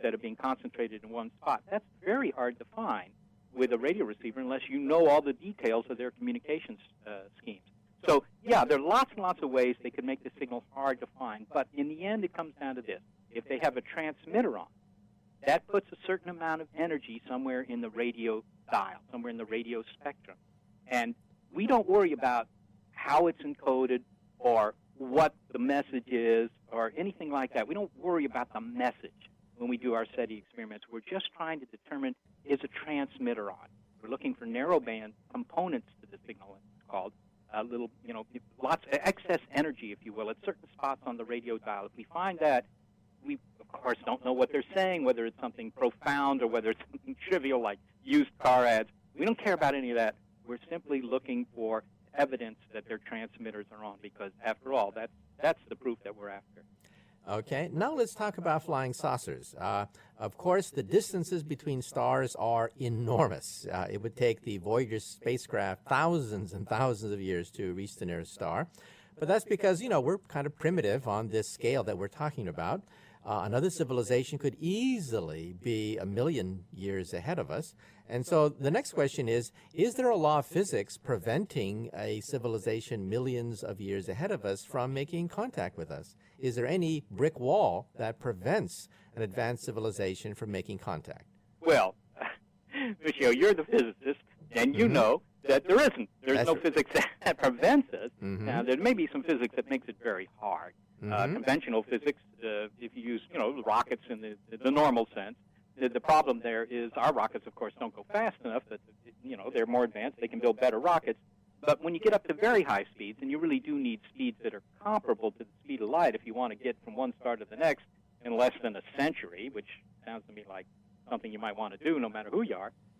instead of being concentrated in one spot. That's very hard to find with a radio receiver unless you know all the details of their communications schemes. So, yeah, there are lots and lots of ways they could make the signal hard to find, but in the end it comes down to this. If they have a transmitter on, that puts a certain amount of energy somewhere in the radio dial, somewhere in the radio spectrum. And we don't worry about how it's encoded or what the message is or anything like that. We don't worry about the message when we do our SETI experiments. We're just trying to determine, is a transmitter on? We're looking for narrowband components to the signal, it's called. Little, lots of excess energy, if you will, at certain spots on the radio dial. If we find that, we, of course, don't know what they're saying, whether it's something profound or whether it's something trivial like used car ads. We don't care about any of that. We're simply looking for evidence that their transmitters are on because, after all, that's the proof that we're after. Okay, now let's talk about flying saucers. Of course, the distances between stars are enormous. It would take the Voyager spacecraft thousands and thousands of years to reach the nearest star. But that's because, we're kind of primitive on this scale that we're talking about. Another civilization could easily be 1 million years ahead of us. And so the next question is there a law of physics preventing a civilization millions of years ahead of us from making contact with us? Is there any brick wall that prevents an advanced civilization from making contact? Well, Michio, you're the physicist, and you know that there isn't. There's no physics that prevents us. Now, there may be some physics that makes it very hard. Conventional physics, if you use, rockets in the normal sense, the problem there is our rockets, of course, don't go fast enough. That they're more advanced. They can build better rockets. But when you get up to very high speeds, and you really do need speeds that are comparable to the speed of light if you want to get from one star to the next in less than a century, which sounds to me like something you might want to do no matter who you are,